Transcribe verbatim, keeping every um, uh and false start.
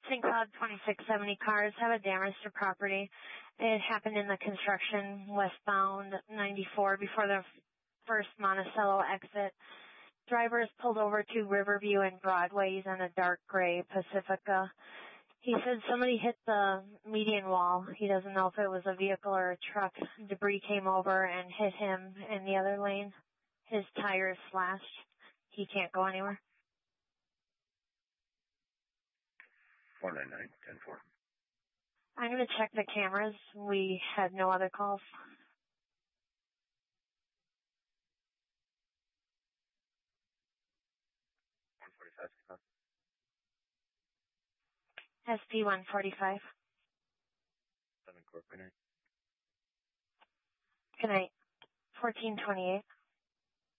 Saint Cloud twenty-six seventy cars have a damage to property. It happened in the construction westbound ninety-four before the first Monticello exit. Drivers pulled over to Riverview and Broadway on a dark gray Pacifica. He said somebody hit the median wall. He doesn't know if it was a vehicle or a truck. Debris came over and hit him in the other lane. His tire is slashed. He can't go anywhere. four nine nine, ten four. I'm going to check the cameras. We had no other calls. one forty-five. S P one forty-five. seven Corp, good night. Good night. fourteen twenty-eight.